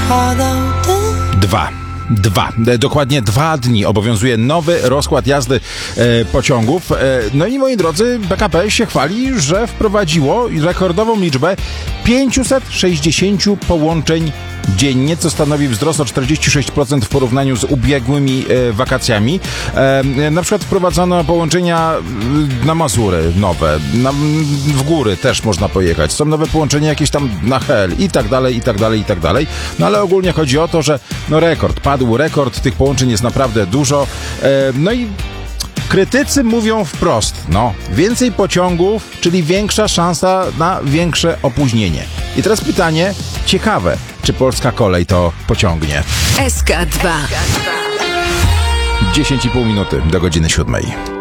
Dokładnie 2 dni obowiązuje nowy rozkład jazdy pociągów. No i moi drodzy, PKP się chwali, że wprowadziło rekordową liczbę 560 połączeń dziennie, co stanowi wzrost o 46% w porównaniu z ubiegłymi wakacjami. Na przykład wprowadzono połączenia na Mazury nowe, w góry też można pojechać. Są nowe połączenia jakieś tam na Hel i tak dalej, i tak dalej, i tak dalej. No ale ogólnie chodzi o to, że padł rekord, tych połączeń jest naprawdę dużo. No i krytycy mówią wprost, więcej pociągów, czyli większa szansa na większe opóźnienie. I teraz pytanie ciekawe, czy polska kolej to pociągnie? SK2 10,5 minuty do godziny 7.